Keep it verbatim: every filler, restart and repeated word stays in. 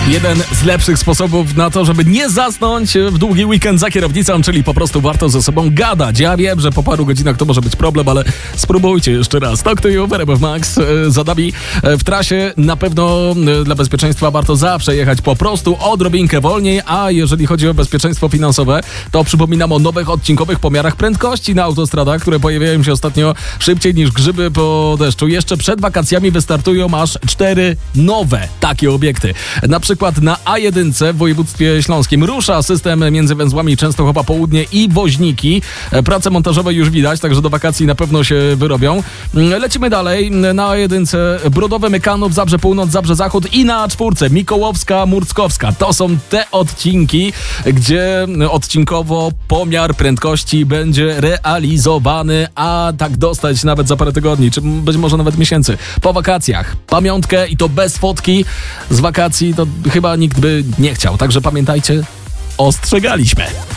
Jeden z lepszych sposobów na to, żeby nie zasnąć w długi weekend za kierownicą, czyli po prostu warto ze sobą gadać. Ja wiem, że po paru godzinach to może być problem, ale spróbujcie jeszcze raz. Talk to you w R M F Max za nami. W trasie na pewno dla bezpieczeństwa warto zawsze jechać po prostu odrobinkę wolniej, a jeżeli chodzi o bezpieczeństwo finansowe, to przypominam o nowych odcinkowych pomiarach prędkości na autostradach, które pojawiają się ostatnio szybciej niż grzyby po deszczu. Jeszcze przed wakacjami wystartują aż cztery nowe takie obiekty. Na przykład na A jeden w województwie śląskim rusza system między węzłami Częstochowa Południe i Woźniki. Prace montażowe już widać, także do wakacji na pewno się wyrobią. Lecimy dalej. Na A jeden Brodowe, Mykanów, Zabrze Północ, Zabrze Zachód i na A cztery Mikołowska, Murckowska. To są te odcinki, gdzie odcinkowo pomiar prędkości będzie realizowany, a tak dostać nawet za parę tygodni, czy być może nawet miesięcy. Po wakacjach. Pamiątkę i to bez fotki z wakacji to chyba nikt by nie chciał. Także pamiętajcie, ostrzegaliśmy.